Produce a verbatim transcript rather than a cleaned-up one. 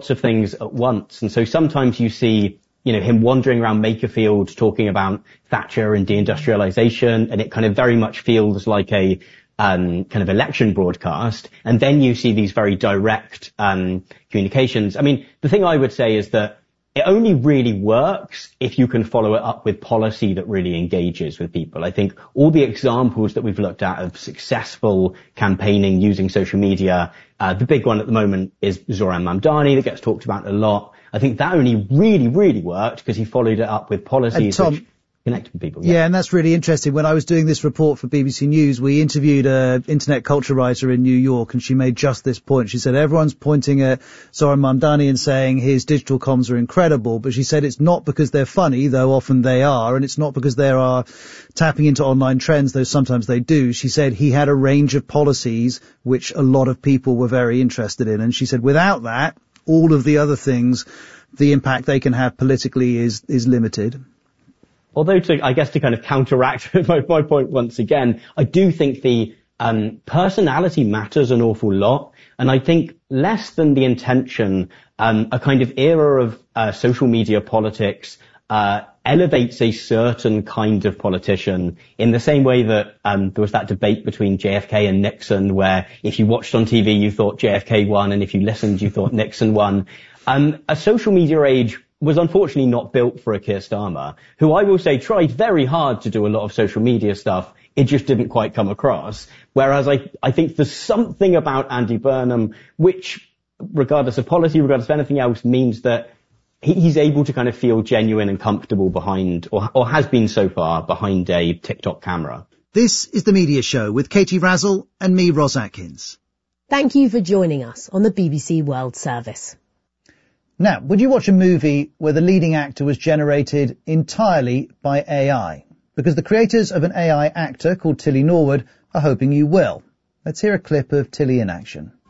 of things at once. And so sometimes you see, you know, him wandering around Makerfield talking about Thatcher and deindustrialization, and it kind of very much feels like a um kind of election broadcast. And then you see these very direct um communications. I mean, the thing I would say is that it only really works if you can follow it up with policy that really engages with people. I think all the examples that we've looked at of successful campaigning using social media, uh, the big one at the moment is Zoran Mamdani that gets talked about a lot. I think that only really, really worked because he followed it up with policies Tom, which connected with people. Yeah. yeah, and that's really interesting. When I was doing this report for B B C News, we interviewed an internet culture writer in New York, and she made just this point. She said everyone's pointing at Zoran Mamdani and saying his digital comms are incredible, but she said it's not because they're funny, though often they are, and it's not because they are tapping into online trends, though sometimes they do. She said he had a range of policies which a lot of people were very interested in, and she said without that, all of the other things, the impact they can have politically is is limited. Although, to, I guess, to kind of counteract my, my point once again, I do think the um, personality matters an awful lot. And I think less than the intention, um, a kind of era of uh, social media politics uh, elevates a certain kind of politician in the same way that um, there was that debate between J F K and Nixon, where if you watched on T V, you thought J F K won, and if you listened, you thought Nixon won. Um, a social media age was unfortunately not built for a Keir Starmer, who I will say tried very hard to do a lot of social media stuff. It just didn't quite come across. Whereas I, I think there's something about Andy Burnham, which, regardless of policy, regardless of anything else, means that he, he's able to kind of feel genuine and comfortable behind, or, or has been so far, behind a TikTok camera. This is The Media Show with Katie Razzle and me, Ros Atkins. Thank you for joining us on the B B C World Service. Now, would you watch a movie where the leading actor was generated entirely by A I? Because the creators of an A I actor called Tilly Norwood are hoping you will. Let's hear a clip of Tilly in action.